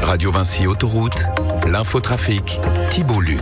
Radio Vinci Autoroute, l'infotrafic, Thibault Luc.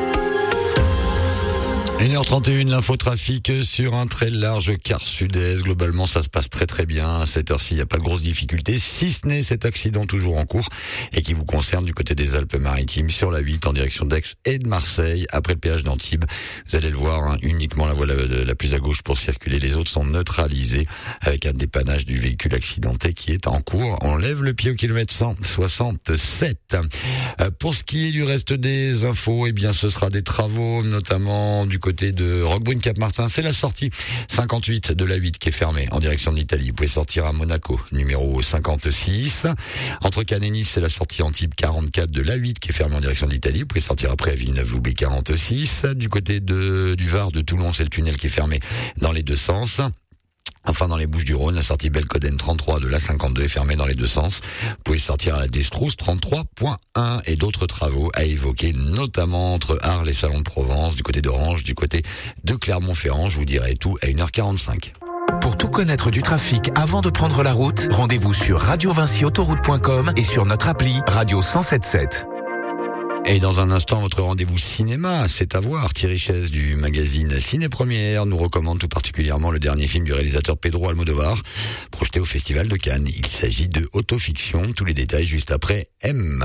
1h31, l'infotrafic sur un très large quart sud-est. Globalement, ça se passe très très bien. À cette heure-ci, il n'y a pas de grosses difficultés, si ce n'est cet accident toujours en cours et qui vous concerne du côté des Alpes-Maritimes sur la 8 en direction d'Aix et de Marseille. Après le péage d'Antibes, vous allez le voir, uniquement la voie la plus à gauche pour circuler. Les autres sont neutralisés avec un dépannage du véhicule accidenté qui est en cours. On lève le pied au kilomètre 167. Pour ce qui est du reste des infos, eh bien, ce sera des travaux, notamment du côté de Roquebrune-Cap-Martin. C'est la sortie 58 de la 8 qui est fermée en direction de l'Italie. Vous pouvez sortir à Monaco, numéro 56. Entre Cannes et Nice, c'est la sortie Antibes 44 de la 8 qui est fermée en direction de l'Italie. Vous pouvez sortir après à Villeneuve-Loubet 46. Du côté du Var, de Toulon, c'est le tunnel qui est fermé dans les deux sens. Enfin, dans les Bouches-du-Rhône, la sortie Belcoden 33 de la 52 est fermée dans les deux sens. Vous pouvez sortir à la Destrousse 33.1 et d'autres travaux à évoquer, notamment entre Arles et Salon de Provence, du côté d'Orange, du côté de Clermont-Ferrand. Je vous dirai tout à 1h45. Pour tout connaître du trafic avant de prendre la route, rendez-vous sur radiovinciautoroute.com et sur notre appli Radio 107.7. Et dans un instant, votre rendez-vous cinéma, c'est à voir. Thierry Chaise du magazine Ciné Première nous recommande tout particulièrement le dernier film du réalisateur Pedro Almodovar, projeté au Festival de Cannes. Il s'agit de Autofiction. Tous les détails juste après M.